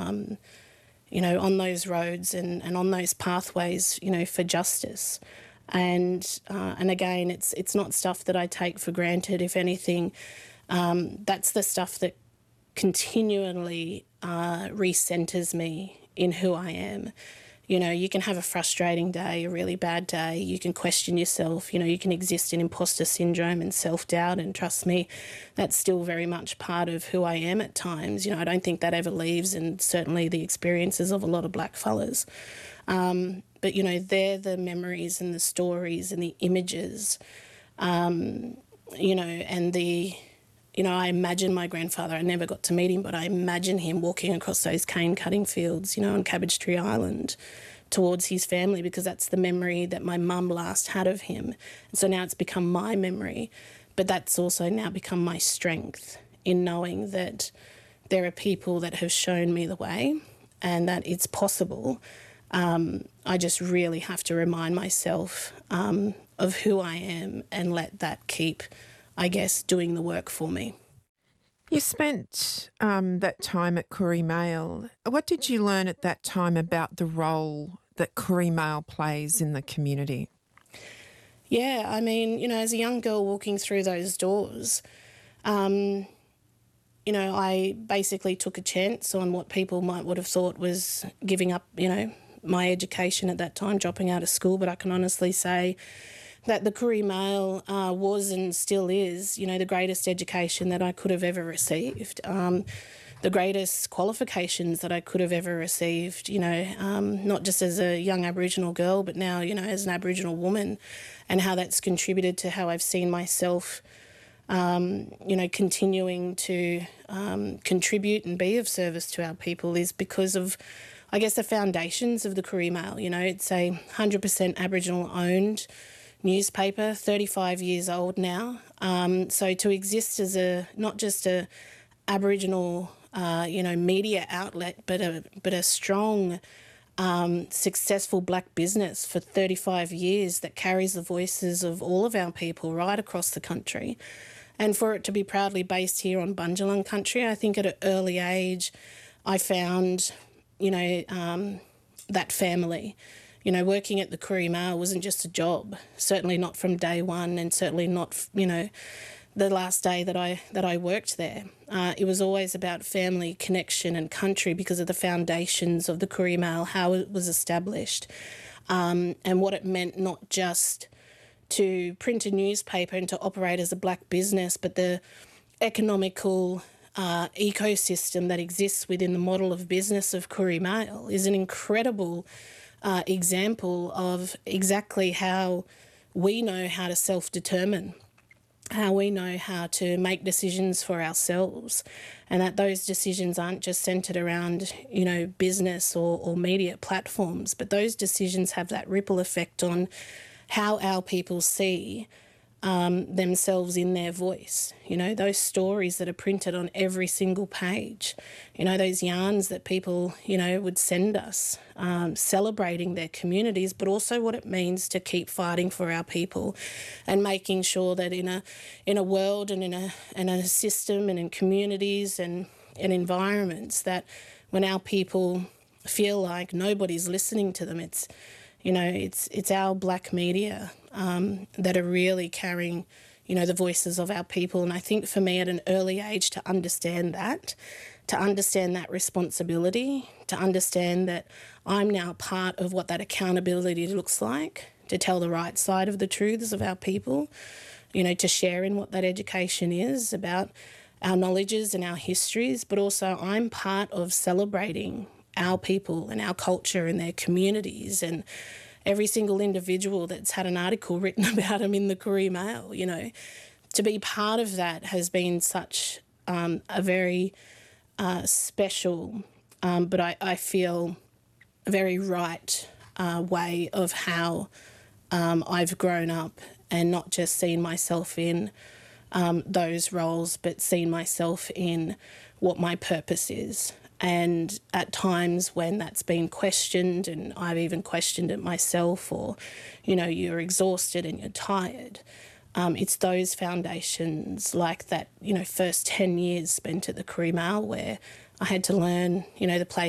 on those roads and on those pathways, for justice. And again, it's not stuff that I take for granted. If anything, that's the stuff that continually recenters me in who I am. You can have a frustrating day, a really bad day. You can question yourself. You can exist in imposter syndrome and self-doubt. And trust me, that's still very much part of who I am at times. I don't think that ever leaves, and certainly the experiences of a lot of black fellas. But, they're the memories and the stories and the images, and I imagine my grandfather. I never got to meet him, but I imagine him walking across those cane cutting fields, on Cabbage Tree Island towards his family, because that's the memory that my mum last had of him. And so now it's become my memory, but that's also now become my strength in knowing that there are people that have shown me the way and that it's possible. I just really have to remind myself of who I am and let that keep, I guess, doing the work for me. You spent that time at Koori Mail. What did you learn at that time about the role that Koori Mail plays in the community? Yeah, as a young girl walking through those doors, I basically took a chance on what people would have thought was giving up, my education at that time, dropping out of school. But I can honestly say that the Koori Mail was and still is, the greatest education that I could have ever received, the greatest qualifications that I could have ever received, not just as a young Aboriginal girl, but now, as an Aboriginal woman, and how that's contributed to how I've seen myself, continuing to contribute and be of service to our people is because of, I guess, the foundations of the Koori Mail. It's a 100% Aboriginal owned newspaper, 35 years old now. So to exist as not just a Aboriginal, media outlet, but a strong, successful black business for 35 years that carries the voices of all of our people right across the country. And for it to be proudly based here on Bundjalung country, I think at an early age I found, that family. Working at the Koori Mail wasn't just a job, certainly not from day one, and certainly not, the last day that I worked there. It was always about family, connection and country because of the foundations of the Koori Mail, how it was established, and what it meant not just to print a newspaper and to operate as a black business, but the economical ecosystem that exists within the model of business of Koori Mail is an incredible example of exactly how we know how to self-determine, how we know how to make decisions for ourselves, and that those decisions aren't just centred around, business or media platforms, but those decisions have that ripple effect on how our people see themselves in their voice. Those stories that are printed on every single page, those yarns that people, would send us, celebrating their communities, but also what it means to keep fighting for our people and making sure that in a world and in a system and in communities and environments that when our people feel like nobody's listening to them, it's our black media that are really carrying, the voices of our people. And I think for me at an early age to understand that responsibility, to understand that I'm now part of what that accountability looks like, to tell the right side of the truths of our people, to share in what that education is about our knowledges and our histories, but also I'm part of celebrating our people and our culture and their communities, and every single individual that's had an article written about them in the Koori Mail, to be part of that has been such a very special, but I feel a very right way of how I've grown up and not just seen myself in those roles, but seen myself in what my purpose is. And at times when that's been questioned, and I've even questioned it myself, or, you're exhausted and you're tired, it's those foundations like that, first 10 years spent at the Koori Mail where I had to learn, the place